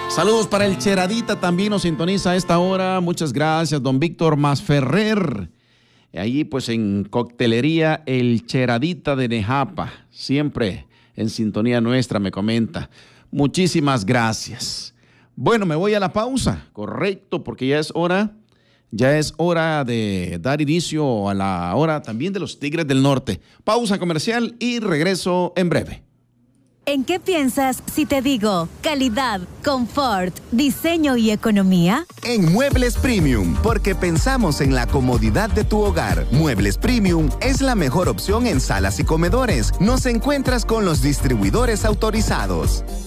Saludos para el Cheradita, también nos sintoniza a esta hora. Muchas gracias, don Víctor Masferrer. Allí pues en Coctelería El Cheradita de Nejapa, siempre en sintonía nuestra, me comenta. Muchísimas gracias. Bueno, me voy a la pausa, correcto, porque ya es hora de dar inicio a la hora también de los Tigres del Norte. Pausa comercial y regreso en breve. ¿En qué piensas si te digo calidad, confort, diseño y economía? En Muebles Premium, porque pensamos en la comodidad de tu hogar. Muebles Premium es la mejor opción en salas y comedores. Nos encuentras con los distribuidores autorizados.